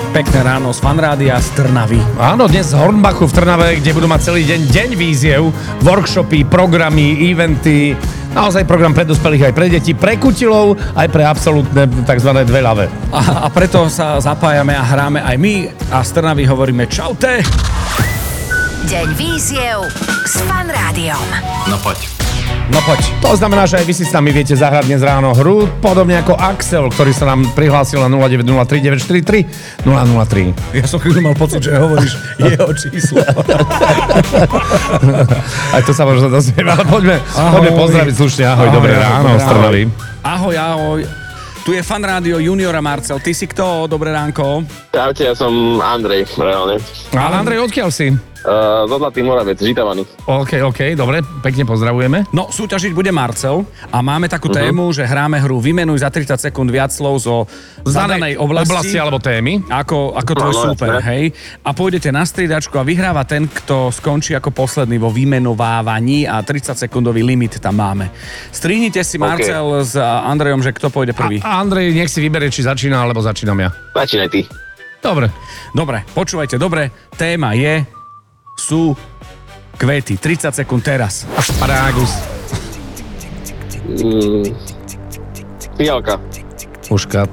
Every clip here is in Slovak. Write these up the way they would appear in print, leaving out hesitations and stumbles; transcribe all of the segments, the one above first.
Pekné ráno z Fanrádia z Trnavy. Áno, dnes z Hornbachu v Trnave, kde budú mať celý deň víziev, workshopy, programy, eventy, naozaj program pre dospelých aj pre deti, pre kutilov, aj pre absolútne tzv. Dveľavé. A preto sa zapájame a hráme aj my a z Trnavy hovoríme čaute. Deň víziev s Fanrádiom. No poď. No poď. To znamená, že aj vy si s nami viete zahrať dnes ráno hru, podobne ako Axel, ktorý sa nám prihlásil na 0903 943 003. Ja som chvíľu mal pocit, že hovoríš jeho číslo. Aj to sa možno dozvieme, ale poďme pozdraviť slušne. Ahoj, dobré ráno z Trnavy. Ahoj. Tu je Fanrádio Juniora Marcel. Ty si kto? Dobré ránko. Čaute, ja som Andrej, reálne. Ale Andrej, odkiaľ si? Zo Zlatý Moravec, Žitavany. OK, dobre, pekne pozdravujeme. No, súťažiť bude Marcel a máme takú tému, že hráme hru Vymenuj za 30 sekúnd viac slov zo zadanej oblasti alebo témy. Ako tvoj súper, hej. A pôjdete na striedačku a vyhráva ten, kto skončí ako posledný vo vymenovávaní a 30-sekundový limit tam máme. Strihnite si Marcel s Andrejom, že kto pôjde prvý. A Andrej, nech si vyberie, či začína, alebo začínam ja. Začínaj ty. Dobre, počúvajte, dobre. Téma sú kvety. 30 sekúnd teraz. Asparagus. Fialka. Muškat.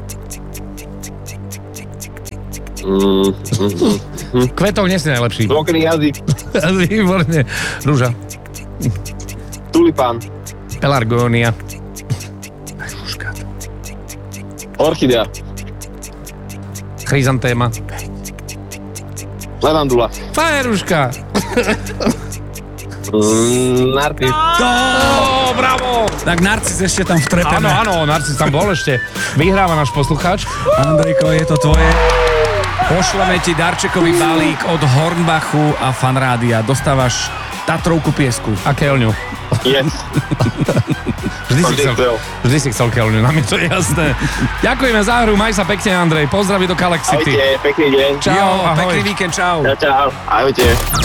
Kvetov nie si najlepší. Mokrý jazyk. Výborne. Rúža. Tulipán. Pelargónia. Muškat. Orchidea. Chryzantéma. Levandula. Fajeruška. Narcis. Bravo. Tak Narcis ešte tam vtrepeme. Áno, Narcis tam bol ešte. Vyhráva náš poslucháč. Andrejko, je to tvoje. Pošleme ti darčekový balík od Hornbachu a Fanrádia. Dostávaš Tatrovku piesku. A keľňu. Yes. Vždy si chcel keľňu, nám je to jasné. Ďakujeme za hru, maj sa pekne, Andrej. Pozdraví do Kalexity. Ahojte, pekný deň. Čau, ahoj. Pekný víkend, čau. Čau. Ahojte.